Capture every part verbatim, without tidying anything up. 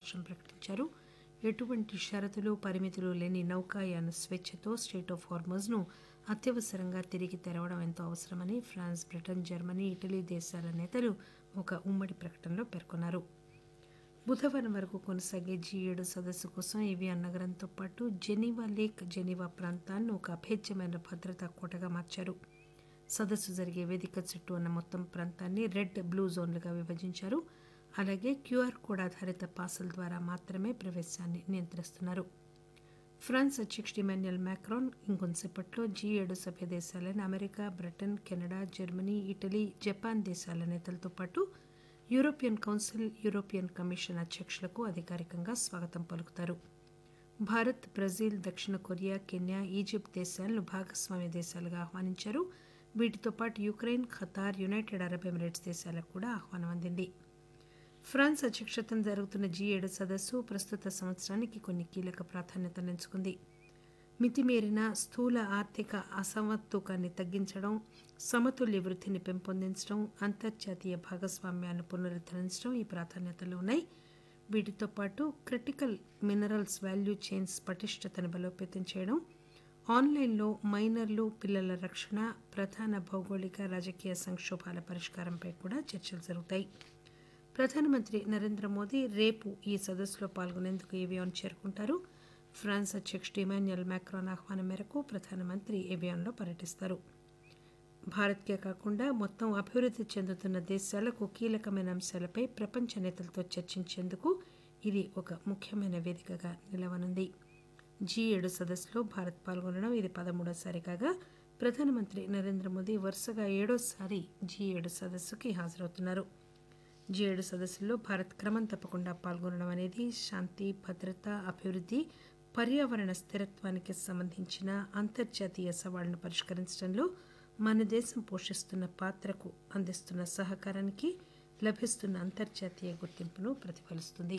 సాక్ష్యం ప్రకటించారు. ఎటువంటి షరతులు పరిమితులు లేని నౌకాయాన స్వేచ్ఛతో స్ట్రెయిట్ ఆఫ్ హార్మజ్ను అత్యవసరంగా తిరిగి తెరవడం ఎంతో అవసరమని ఫ్రాన్స్, బ్రిటన్, జర్మనీ, ఇటలీ దేశాల నేతలు ఒక ఉమ్మడి ప్రకటనలో పేర్కొన్నారు. బుధవారం వరకు కొనసాగే జీ ఏడు సదస్సు కోసం ఏవియాన్ నగరంతో పాటు జెనీవా లేక్, జెనీవా ప్రాంతాన్ని ఒక అభేద్యమైన భద్రతా కోటగా మార్చారు. సదస్సు జరిగే వేదిక చుట్టూ ఉన్న మొత్తం ప్రాంతాన్ని రెడ్, బ్లూ జోన్లుగా విభజించారు. అలాగే క్యూఆర్ కోడ్ ఆధారిత పాసుల ద్వారా మాత్రమే ప్రవేశాన్ని నియంత్రిస్తున్నారు. ఫ్రాన్స్ అధ్యక్షుడు ఇమాన్యుయల్ మాక్రాన్ ఇంకొంతసేపట్లో జీ ఏడు సభ్య దేశాలైన America, Britain, Canada, Germany, Italy, Japan దేశాల నేతలతో పాటు యూరోపియన్ కౌన్సిల్, యూరోపియన్ కమిషన్ అధ్యక్షులకు అధికారికంగా స్వాగతం పలుకుతారు. భారత్, బ్రెజిల్, దక్షిణ కొరియా, కెన్యా, ఈజిప్ట్ దేశాలను భాగస్వామ్య దేశాలుగా ఆహ్వానించారు. వీటితో పాటు Ukraine, Qatar, United Arab Emirates దేశాలకు కూడా ఆహ్వానం అందింది. ఫ్రాన్స్ అధ్యక్షతన జరుగుతున్న జీ ఏడు సదస్సు ప్రస్తుత సంవత్సరానికి కొన్ని కీలక ప్రాధాన్యతను ఎంచుకుంది. మితిమీరిన స్థూల ఆర్థిక అసమతుకాన్ని తగ్గించడం, సమతుల్య వృద్ధిని పెంపొందించడం, అంతర్జాతీయ భాగస్వామ్యాన్ని పునరుద్ధరించడం ఈ ప్రాధాన్యతలు ఉన్నాయి. వీటితో పాటు క్రిటికల్ మినరల్స్ వాల్యూ చైన్స్ పటిష్టతను బలోపేతం చేయడం, ఆన్లైన్లో మైనర్లు, పిల్లల రక్షణ, ప్రధాన భౌగోళిక రాజకీయ సంక్షోభాల పరిష్కారంపై కూడా చర్చలు జరుగుతాయి. ప్రధానమంత్రి నరేంద్ర మోదీ రేపు ఈ సదస్సులో పాల్గొనేందుకు ఏవియాన్ చేరుకుంటారు. ఫ్రాన్స్ అధ్యక్షుడు ఇమాన్యుయల్ మాక్రాన్ ఆహ్వానం మేరకు ప్రధానమంత్రి ఏవియాన్లో పర్యటిస్తారు. భారత్కే కాకుండా మొత్తం అభివృద్ధి చెందుతున్న దేశాలకు కీలకమైన అంశాలపై ప్రపంచ నేతలతో చర్చించేందుకు ఇది ఒక ముఖ్యమైన వేదికగా నిలవనుంది. జీ ఏడు సదస్సులో భారత్ పాల్గొనడం ఇది పదమూడోసారి కాగా ప్రధానమంత్రి నరేంద్ర మోదీ వరుసగా ఏడోసారి జీ ఏడు సదస్సుకి హాజరవుతున్నారు. జీ ఏడు సదస్సుల్లో భారత్ క్రమం తప్పకుండా పాల్గొనడం అనేది శాంతి, భద్రత, అభివృద్ధి, పర్యావరణ స్థిరత్వానికి సంబంధించిన అంతర్జాతీయ సవాళ్లను పరిష్కరించడంలో మన దేశం పోషిస్తున్న పాత్రకు అందిస్తున్న సహకారానికి లభిస్తున్న అంతర్జాతీయ గుర్తింపును ప్రతిఫలిస్తుంది.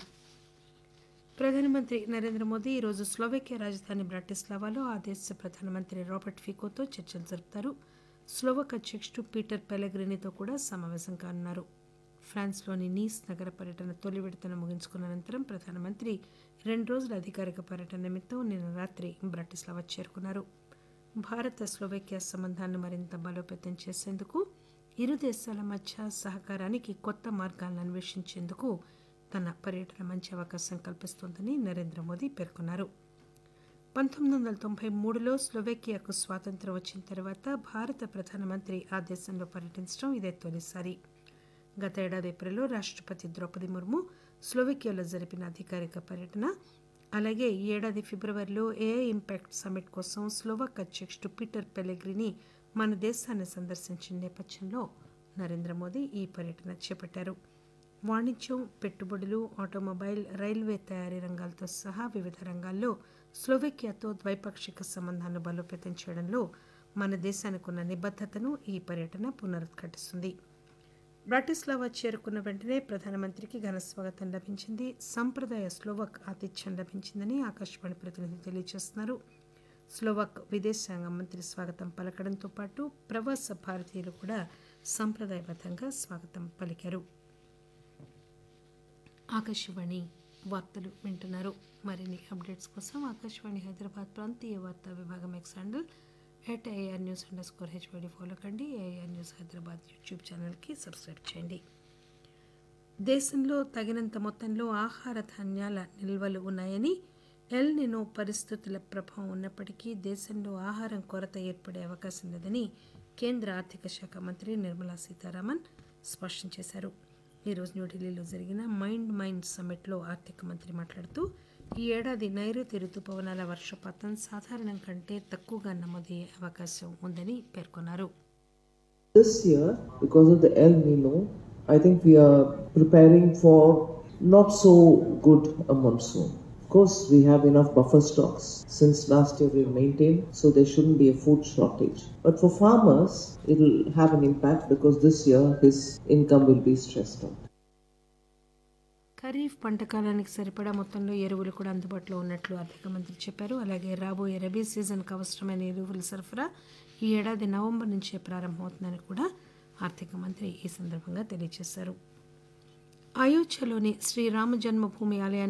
ప్రధానమంత్రి నరేంద్ర మోదీ ఈరోజు స్లోవేకియా రాజధాని బ్రాటిస్లావాలో ఆ దేశ ప్రధానమంత్రి రాబర్ట్ ఫికోతో చర్చలు జరుపుతారు. స్లోవక్ అధ్యక్షుడు పీటర్ పెలెగ్రినితో కూడా సమావేశం కానున్నారు. ఫ్రాన్స్లోని నీస్ నగర పర్యటన తొలి విడతను ముగించుకున్న అనంతరం ప్రధానమంత్రి రెండు రోజుల అధికారిక పర్యటన నిమిత్తం నిన్న రాత్రి బ్రాటిస్లావా చేరుకున్నారు. భారత స్లోవేకియా సంబంధాలను మరింత బలోపేతం చేసేందుకు, ఇరు దేశాల మధ్య సహకారానికి కొత్త మార్గాలను అన్వేషించేందుకు తన పర్యటన మంచి అవకాశం కల్పిస్తోందని నరేంద్ర మోదీ పేర్కొన్నారు. పంతొమ్మిది వందల తొంభై మూడులో స్లోవేకియాకు స్వాతంత్ర్యం వచ్చిన తర్వాత భారత ప్రధానమంత్రి ఆ దేశంలో పర్యటించడం ఇదే తొలిసారి. గత ఏడాది ఏప్రిల్లో రాష్ట్రపతి ద్రౌపది ముర్ము స్లోవేకియాలో జరిపిన అధికారిక పర్యటన, అలాగే ఈ ఏడాది ఫిబ్రవరిలో ఏఐ ఇంపాక్ట్ సమ్మిట్ కోసం స్లోవాక్ అధ్యక్షుడు పీటర్ పెలెగ్రిని మన దేశాన్ని సందర్శించిన నేపథ్యంలో నరేంద్ర మోదీ ఈ పర్యటన చేపట్టారు. వాణిజ్యం, పెట్టుబడులు, ఆటోమొబైల్, రైల్వే తయారీ రంగాలతో సహా వివిధ రంగాల్లో స్లోవేకియాతో ద్వైపాక్షిక సంబంధాలను బలోపేతం చేయడంలో మన దేశానికి ఉన్న నిబద్ధతను ఈ పర్యటన పునరుద్ఘాటిస్తుంది. బ్రాటిస్లావా చేరుకున్న వెంటనే ప్రధానమంత్రికి ఘన స్వాగతం లభించింది. సంప్రదాయ స్లోవాక్ ఆతిథ్యం లభించిందని ఆకాశవాణి ప్రతినిధి తెలియజేస్తున్నారు. స్లోవాక్ విదేశాంగ మంత్రి స్వాగతం పలకడంతో పాటు ప్రవాస భారతీయులు కూడా సంప్రదాయబద్ధంగా స్వాగతం పలికారు. ఆకాశవాణి వార్తలు వింటున్నారు. మరిన్ని అప్డేట్స్ కోసం ఆకాశవాణి హైదరాబాద్ ప్రాంతీయ వార్తా విభాగం X handle at AR news under score HYD follow కండి. ఏఆర్ న్యూస్ హైదరాబాద్ యూట్యూబ్ ఛానల్కి సబ్స్క్రైబ్ చేయండి. దేశంలో తగినంత మొత్తంలో ఆహార ధాన్యాల నిల్వలు ఉన్నాయని, ఎల్ నినో పరిస్థితుల ప్రభావం ఉన్నప్పటికీ దేశంలో ఆహారం కొరత ఏర్పడే అవకాశం లేదని కేంద్ర ఆర్థిక శాఖ మంత్రి నిర్మలా సీతారామన్ స్పష్టం చేశారు. ఈరోజు న్యూఢిల్లీలో జరిగిన మైండ్ మైండ్ సమ్మిట్లో ఆర్థిక మంత్రి మాట్లాడుతూ ఈ ఏడాది నైరుతి రుతుపవనాల వర్షపాతం సాధారణం కంటే తక్కువగా నమోదయ్యే అవకాశం ఉందని పేర్కొన్నారు. This year, because of the El Nino, I think we are preparing for not so good a monsoon. Of course, we have enough buffer stocks since last year we maintained, so there shouldn't be a food shortage. But for farmers, it will have an impact because this year his income will be stressed out. Kharif పంట కాలానికి సరిపడా మొత్తంలో ఎరువులు కూడా అందుబాటులో ఉన్నట్లు ఆర్థిక మంత్రి చెప్పారు. అలాగే రాబోయే రబీ సీజన్కు అవసరమైన ఎరువుల సరఫరా ఈ ఏడాది నవంబర్ నుంచే ప్రారంభమవుతుందని కూడా ఆర్థిక మంత్రి ఈ సందర్భంగా తెలియజేశారు. అయోధ్యలోని శ్రీరామ జన్మభూమి ఆలయాన్ని